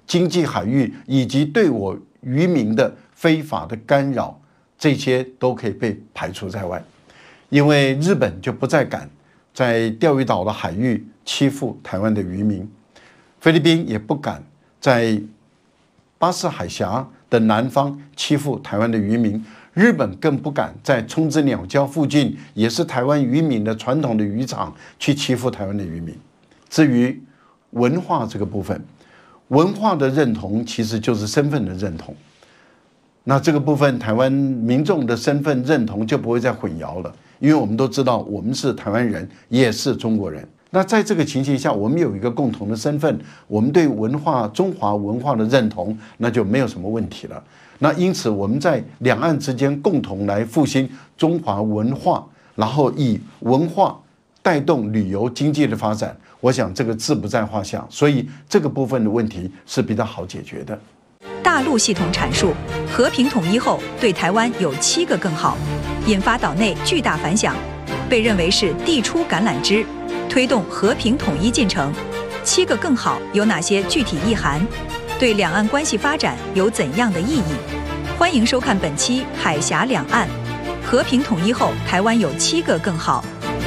经济海域以及对我渔民的非法的干扰，这些都可以被排除在外，因为日本就不再敢在钓鱼岛的海域欺负台湾的渔民，菲律宾也不敢在巴士海峡的南方欺负台湾的渔民，日本更不敢在冲之鸟礁附近，也是台湾渔民的传统的渔场去欺负台湾的渔民。至于文化这个部分，文化的认同其实就是身份的认同。那这个部分，台湾民众的身份认同就不会再混淆了，因为我们都知道我们是台湾人，也是中国人。那在这个情形下，我们有一个共同的身份，我们对文化、中华文化的认同，那就没有什么问题了。那因此，我们在两岸之间共同来复兴中华文化，然后以文化带动旅游经济的发展，我想这个志不在话下。所以这个部分的问题是比较好解决的。 大陆系统阐述和平统一后对台湾有7个更好，引发岛内巨大反响，被认为是递出橄榄枝，推动和平统一进程。7个更好有哪些具体意涵？对两岸关系发展有怎样的意义？欢迎收看本期《海峡两岸》，和平统一后台湾有7个更好。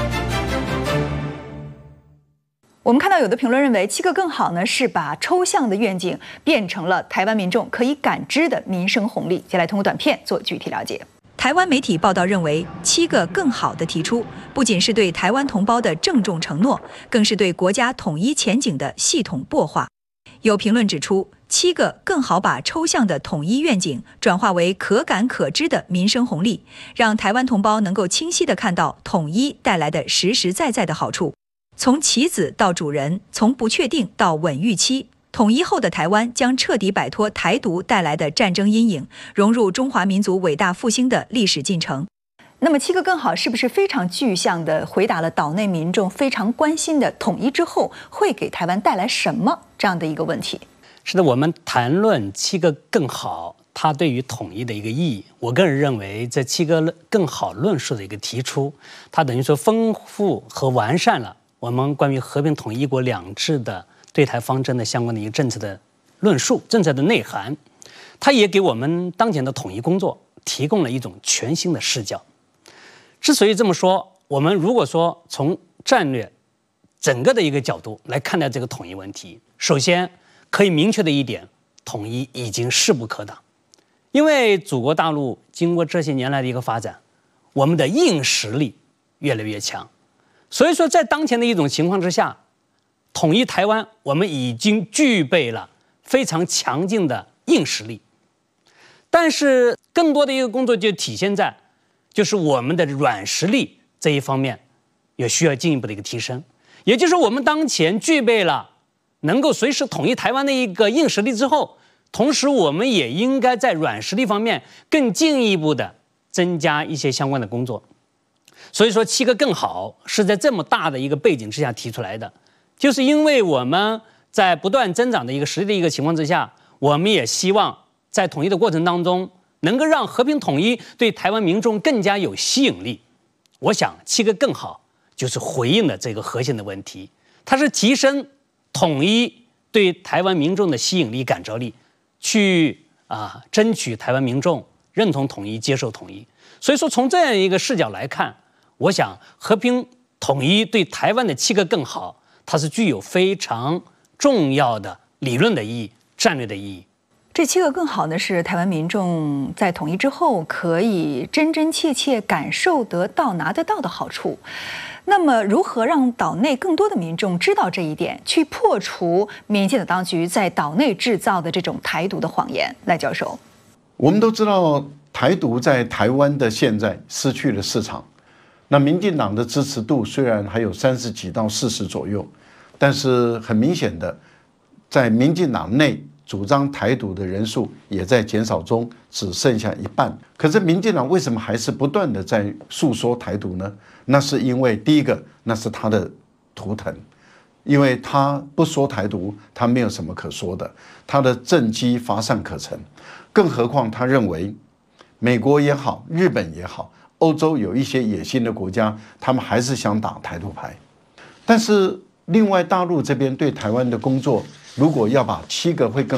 我们看到有的评论认为7个更好呢是把抽象的愿景变成了台湾民众可以感知的民生红利。接下来通过短片做具体了解。台湾媒体报道认为，7个更好的提出，不仅是对台湾同胞的郑重承诺，更是对国家统一前景的系统擘画。有评论指出，7个更好把抽象的统一愿景转化为可感可知的民生红利，让台湾同胞能够清晰地看到统一带来的实实在在的好处。从棋子到主人，从不确定到稳预期，统一后的台湾将彻底摆脱台独带来的战争阴影，融入中华民族伟大复兴的历史进程。那么7个更好是不是非常具象地回答了岛内民众非常关心的统一之后会给台湾带来什么这样的一个问题？ 是的，我们谈论7个更好它对于统一的一个意义，我个人认为这7个更好论述的一个提出，它等于说丰富和完善了我们关于和平统一、一国两制的对台方针的相关的一个政策的论述、政策的内涵，它也给我们当前的统一工作提供了一种全新的视角。之所以这么说，我们如果说从战略整个的一个角度来看待这个统一问题，首先可以明确的一点，统一已经势不可挡。因为祖国大陆经过这些年来的一个发展，我们的硬实力越来越强。所以说在当前的一种情况之下，统一台湾我们已经具备了非常强劲的硬实力，但是更多的一个工作就体现在就是我们的软实力这一方面也需要进一步的一个提升。也就是我们当前具备了能够随时统一台湾的一个硬实力之后，同时我们也应该在软实力方面更进一步的增加一些相关的工作。所以说7个更好是在这么大的一个背景之下提出来的，就是因为我们在不断增长的一个实力的一个情况之下，我们也希望在统一的过程当中能够让和平统一对台湾民众更加有吸引力。我想7个更好就是回应了这个核心的问题，它是提升统一对台湾民众的吸引力、感召力，去争取台湾民众认同统一、接受统一。所以说从这样一个视角来看，我想和平统一对台湾的7个更好，它是具有非常重要的理论的意义、战略的意义。 这7个更好呢，是台湾民众在统一之后可以真真切切感受得到、拿得到的好处。那么如何让岛内更多的民众知道这一点，去破除民进党当局在岛内制造的这种台独的谎言？赖教授， 我们都知道台独在台湾的现在失去了市场，那民进党的支持度虽然还有30几到40左右，但是很明显的在民进党内主张台独的人数也在减少中，只剩下一半。可是民进党为什么还是不断的在诉说台独呢？那是因为第一个，那是他的图腾，因为他不说台独，他没有什么可说的，他的政绩乏善可陈。更何况他认为美国也好，日本也好，欧洲有一些野心的国家，他们还是想打台独牌。但是另外大陆这边对台湾的工作，如果要把7个会更